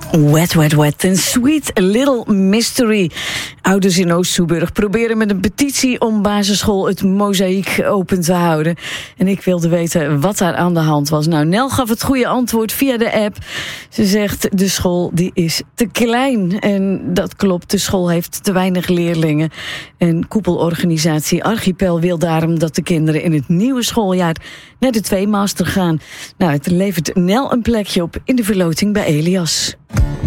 Wet, wet, wet. Een sweet little mystery. Ouders in Oost-Soeburg proberen met een petitie om basisschool het Mozaïek open te houden. En ik wilde weten wat daar aan de hand was. Nou, Nel gaf het goede antwoord via de app. Ze zegt, de school die is te klein. En dat klopt, de school heeft te weinig leerlingen. En koepelorganisatie Archipel wil daarom dat de kinderen in het nieuwe schooljaar naar de 2-master gaan. Nou, het levert Nel een plekje op in de verloting bij Elias.